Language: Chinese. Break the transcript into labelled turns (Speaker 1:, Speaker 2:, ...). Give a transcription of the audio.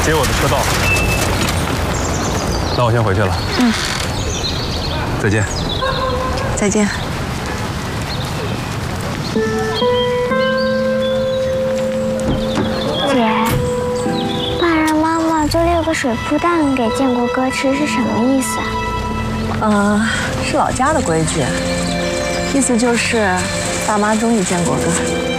Speaker 1: 接我的车到了，那我先回去了。嗯，再见。
Speaker 2: 再见。
Speaker 3: 姐，爸让妈妈做6个水铺蛋给建国哥吃是什么意思啊？
Speaker 2: 是老家的规矩，意思就是爸妈中意建国哥。